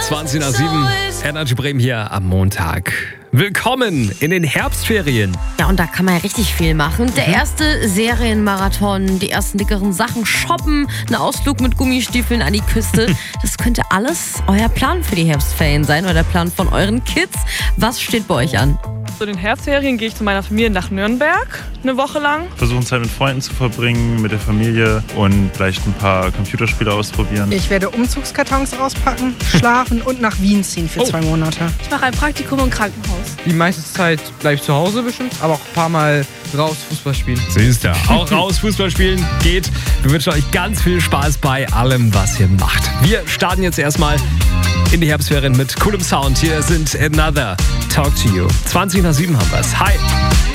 20 nach 7. Energy Bremen hier am Montag. Willkommen in den Herbstferien. Ja, und da kann man ja richtig viel machen. Der erste Serienmarathon, die ersten dickeren Sachen shoppen, ein Ausflug mit Gummistiefeln an die Küste. Das könnte alles euer Plan für die Herbstferien sein oder der Plan von euren Kids. Was steht bei euch an? Zu den Herbstferien gehe ich zu meiner Familie nach Nürnberg, eine Woche lang. Versuchen Zeit mit Freunden zu verbringen, mit der Familie und vielleicht ein paar Computerspiele ausprobieren. Ich werde Umzugskartons auspacken, schlafen und nach Wien ziehen für 2 Monate. Ich mache ein Praktikum im Krankenhaus. Die meiste Zeit bleibe ich zu Hause bestimmt, aber auch ein paar Mal raus Fußball spielen. Siehst du, auch raus Fußball spielen geht. Wir wünschen euch ganz viel Spaß bei allem, was ihr macht. Wir starten jetzt erstmal in die Herbstferien mit coolem Sound. Hier sind Another Talk to You. 20 nach 7 haben wir es. Hi!